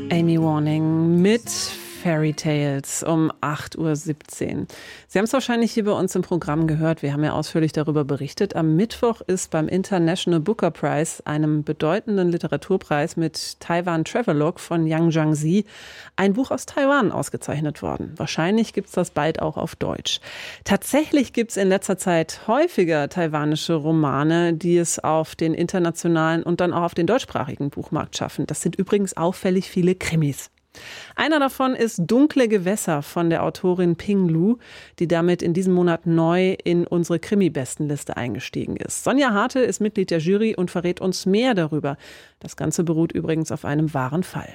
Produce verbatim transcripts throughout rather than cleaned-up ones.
Amy Warning mit Fairy Tales um acht Uhr siebzehn. Sie haben es wahrscheinlich hier bei uns im Programm gehört. Wir haben ja ausführlich darüber berichtet. Am Mittwoch ist beim International Booker Prize, einem bedeutenden Literaturpreis mit Taiwan Travelogue von Yang Jiangzi, ein Buch aus Taiwan ausgezeichnet worden. Wahrscheinlich gibt es das bald auch auf Deutsch. Tatsächlich gibt es in letzter Zeit häufiger taiwanische Romane, die es auf den internationalen und dann auch auf den deutschsprachigen Buchmarkt schaffen. Das sind übrigens auffällig viele Krimis. Einer davon ist Dunkle Gewässer von der Autorin Ping Lu, die damit in diesem Monat neu in unsere Krimi-Bestenliste eingestiegen ist. Sonja Harte ist Mitglied der Jury und verrät uns mehr darüber. Das Ganze beruht übrigens auf einem wahren Fall.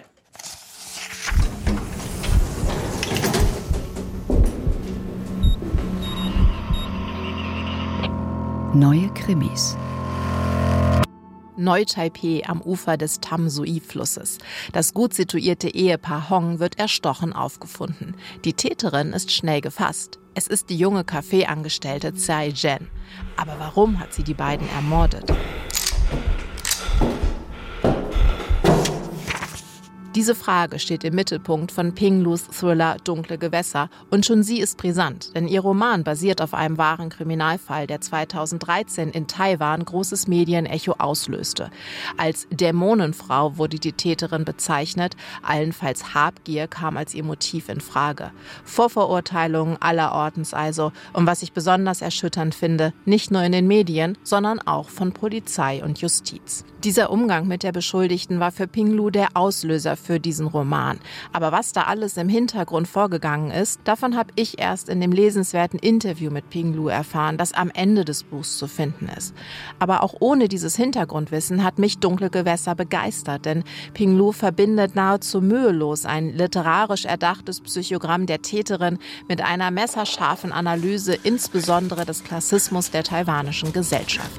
Neue Krimis. Neu-Taipeh am Ufer des Tam-Sui-Flusses. Das gut situierte Ehepaar Hong wird erstochen aufgefunden. Die Täterin ist schnell gefasst. Es ist die junge Kaffeeangestellte Tsai Jen. Aber warum hat sie die beiden ermordet? Diese Frage steht im Mittelpunkt von Ping Lus Thriller Dunkle Gewässer und schon sie ist brisant, denn ihr Roman basiert auf einem wahren Kriminalfall, der zweitausenddreizehn in Taiwan großes Medienecho auslöste. Als Dämonenfrau wurde die Täterin bezeichnet, allenfalls Habgier kam als ihr Motiv in Frage. Vorverurteilungen aller Ordens also und was ich besonders erschütternd finde, nicht nur in den Medien, sondern auch von Polizei und Justiz. Dieser Umgang mit der Beschuldigten war für Ping Lu der Auslöser für diesen Roman. Aber was da alles im Hintergrund vorgegangen ist, davon habe ich erst in dem lesenswerten Interview mit Ping Lu erfahren, das am Ende des Buchs zu finden ist. Aber auch ohne dieses Hintergrundwissen hat mich Dunkle Gewässer begeistert, denn Ping Lu verbindet nahezu mühelos ein literarisch erdachtes Psychogramm der Täterin mit einer messerscharfen Analyse, insbesondere des Klassismus der taiwanischen Gesellschaft.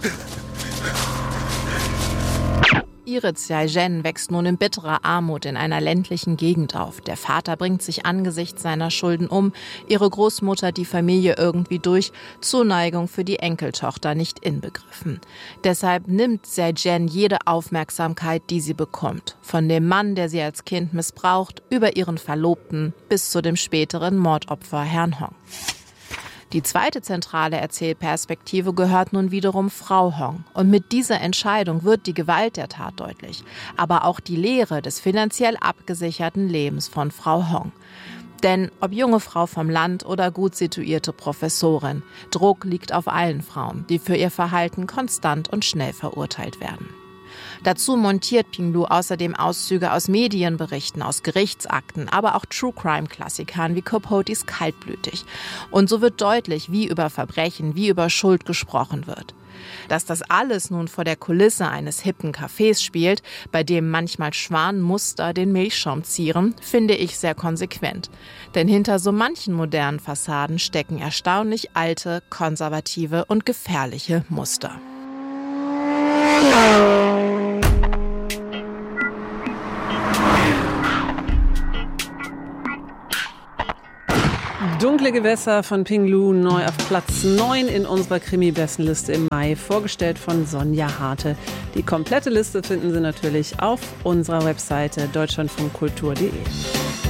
Ihre Tsai Jen wächst nun in bitterer Armut in einer ländlichen Gegend auf. Der Vater bringt sich angesichts seiner Schulden um, ihre Großmutter die Familie irgendwie durch, Zuneigung für die Enkeltochter nicht inbegriffen. Deshalb nimmt Tsai Jen jede Aufmerksamkeit, die sie bekommt. Von dem Mann, der sie als Kind missbraucht, über ihren Verlobten bis zu dem späteren Mordopfer Herrn Hong. Die zweite zentrale Erzählperspektive gehört nun wiederum Frau Hong. Und mit dieser Entscheidung wird die Gewalt der Tat deutlich. Aber auch die Leere des finanziell abgesicherten Lebens von Frau Hong. Denn ob junge Frau vom Land oder gut situierte Professorin, Druck liegt auf allen Frauen, die für ihr Verhalten konstant und schnell verurteilt werden. Dazu montiert Ping Lu außerdem Auszüge aus Medienberichten, aus Gerichtsakten, aber auch True-Crime-Klassikern wie Capotes Kaltblütig. Und so wird deutlich, wie über Verbrechen, wie über Schuld gesprochen wird. Dass das alles nun vor der Kulisse eines hippen Cafés spielt, bei dem manchmal Schwanenmuster den Milchschaum zieren, finde ich sehr konsequent. Denn hinter so manchen modernen Fassaden stecken erstaunlich alte, konservative und gefährliche Muster. Dunkle Gewässer von Ping Lu, neu auf Platz neun in unserer Krimi-Bestenliste im Mai, vorgestellt von Sonja Harte. Die komplette Liste finden Sie natürlich auf unserer Webseite deutschlandfunkkultur punkt de.